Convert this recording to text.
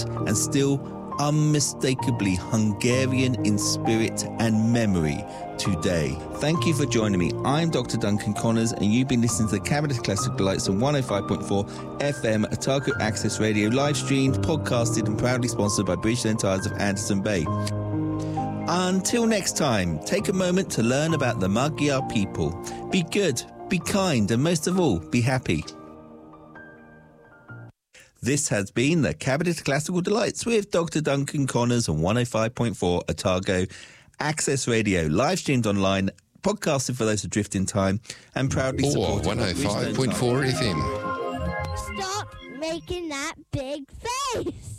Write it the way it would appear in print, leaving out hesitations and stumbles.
accent and still unmistakably Hungarian in spirit and memory today. Thank you for joining me. I'm Dr. Duncan Connors, and you've been listening to the Cabinet of Classical Delights on 105.4 FM Otago Access Radio, live streamed, podcasted and proudly sponsored by Bridgend Tires of Anderson Bay. Until next time, take a moment to learn about the Magyar people. Be good, be kind, and most of all, be happy. This has been the Cabinet of Classical Delights with Dr. Duncan Connors on 105.4 Otago Access Radio, live streamed online, podcasted for those adrift in time, and proudly supported by 105.4 FM. Stop making that big face!